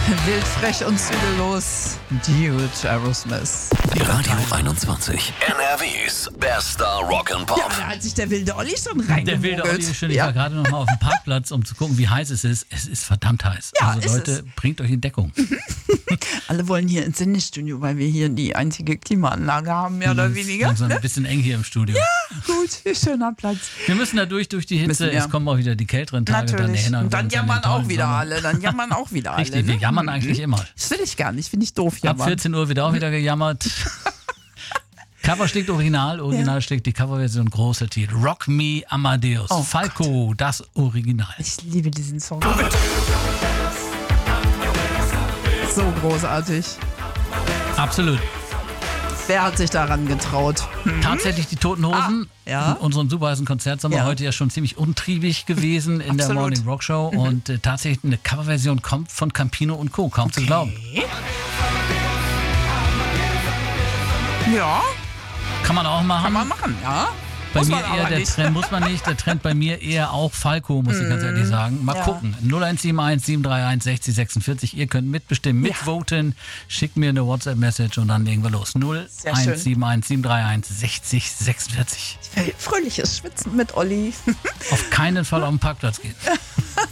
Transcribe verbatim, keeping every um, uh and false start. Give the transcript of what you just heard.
Wild, frech und zügellos. Dude, Aerosmith. Radio einundzwanzig. N R Ws bester Rock'n'Pop. Ja, da hat sich der wilde Olli schon reingemogelt. Der wilde Olli ist schön. Ich Ja. war gerade noch mal auf dem Parkplatz, um zu gucken, wie heiß es ist. Es ist verdammt heiß. Ja, also ist Leute, es. bringt euch in Deckung. Alle wollen hier ins Sendestudio, weil wir hier die einzige Klimaanlage haben, mehr oder Es ist weniger. langsam Ne? ein bisschen eng hier im Studio. Gut, schöner Platz. Wir müssen da durch, durch die Hitze. Müssen wir. Es kommen auch wieder die kälteren Tage. Natürlich. Dann, Und dann jammern auch wieder Sommer. alle. Dann jammern auch wieder alle. Richtig, wir ne? jammern eigentlich immer. Das will ich gar nicht, finde ich doof. Ab Jammern. vierzehn Uhr wird auch wieder gejammert. Cover schlägt Original, Original Ja. schlägt die Coverversion, großer Titel. Rock Me Amadeus. Oh Falco, das Original. Ich liebe diesen Song. So großartig. Absolut. Wer hat sich daran getraut? Hm? Tatsächlich die Toten Hosen. Ah, ja. In unserem super heißen Konzertsommer Ja. heute ja schon ziemlich untriebig gewesen in der Absolut. Morning Rock Show. Und äh, tatsächlich eine Coverversion kommt von Campino und Co. Kaum zu glauben. Ja, Kann man auch machen. kann man machen, ja. Bei Muss mir man eher aber der nicht. Trend, muss man nicht. Der Trend bei mir eher auch Falco, muss ich ganz ehrlich sagen. Mal Ja. gucken. null eins sieben eins sieben drei eins sechzig sechsundvierzig. Ihr könnt mitbestimmen, Ja. mitvoten. Schickt mir eine WhatsApp-Message und dann legen wir los. null eins sieben eins sieben drei eins sechzig sechsundvierzig. Fröhliches Schwitzen mit Olli. Auf keinen Fall auf den Parkplatz gehen.